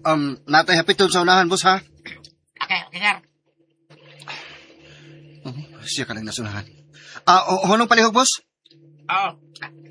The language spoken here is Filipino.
Natay hapit doon sa unahan, boss, ha? Okay, sir. Siya ka lang nasunahan. Honong palihog, boss? Oo.